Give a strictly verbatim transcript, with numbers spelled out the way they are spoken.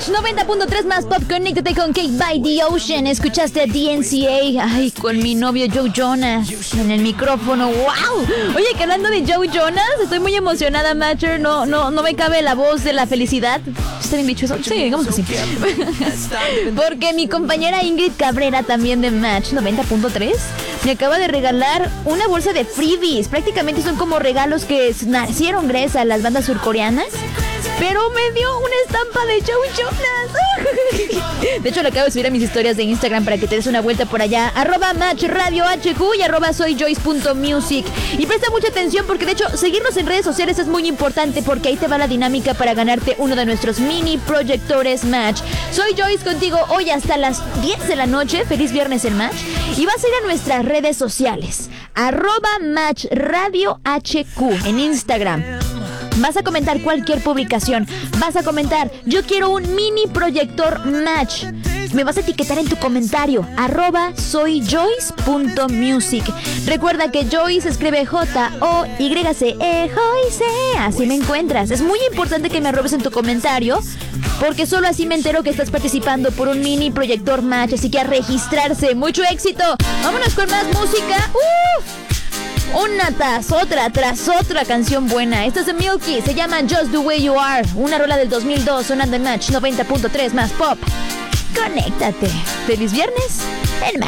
noventa punto tres más pop, conéctate con Cake by the Ocean. Escuchaste a D N C A, ay, con mi novio Joe Jonas en el micrófono. ¡Wow! Oye, que hablando de Joe Jonas, estoy muy emocionada, Matcher. No, no, no me cabe la voz de la felicidad. ¿Está bien dicho eso? Sí, digamos que sí. Porque mi compañera Ingrid Cabrera, también de Match noventa punto tres, me acaba de regalar una bolsa de freebies. Prácticamente son como regalos que nacieron gracias a las bandas surcoreanas. Pero me dio una estampa de Joe Jonas. De hecho, lo acabo de subir a mis historias de Instagram para que te des una vuelta por allá. Arroba Match Radio H Q y arroba soy Joyce punto music. Y presta mucha atención porque, de hecho, seguirnos en redes sociales es muy importante, porque ahí te va la dinámica para ganarte uno de nuestros mini proyectores Match. Soy Joyce contigo hoy hasta las diez de la noche. Feliz viernes en Match. Y vas a ir a nuestras redes sociales. Arroba Match Radio H Q en Instagram. Vas a comentar cualquier publicación. Vas a comentar, yo quiero un mini proyector Match. Me vas a etiquetar en tu comentario, arroba soy Joyce punto music. Recuerda que Joyce se escribe J O Y C E, Joyce. Así me encuentras. Es muy importante que me arrobes en tu comentario, porque solo así me entero que estás participando por un mini proyector Match. Así que a registrarse. ¡Mucho éxito! ¡Vámonos con más música! ¡Uf! Una tras otra, tras otra canción buena. Esta es de Milky, se llama Just the Way You Are. Una rola del dos mil dos sonando en Match noventa punto tres más pop. Conéctate. ¡Feliz viernes!